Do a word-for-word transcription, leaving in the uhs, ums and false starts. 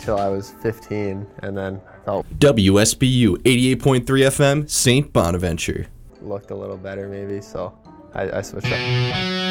till I was fifteen, and then felt W S B U eighty-eight point three F M, Saint Bonaventure. looked a little better maybe, so I, I switched up.